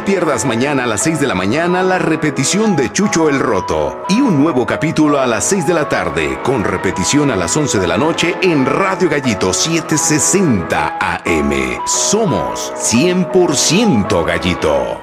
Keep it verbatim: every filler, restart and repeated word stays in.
pierdas mañana a las seis de la mañana la repetición de Chucho el Roto y un nuevo capítulo a las seis de la tarde con repetición a las once de la noche en Radio Gallito setecientos sesenta A M. Somos cien por ciento Gallito.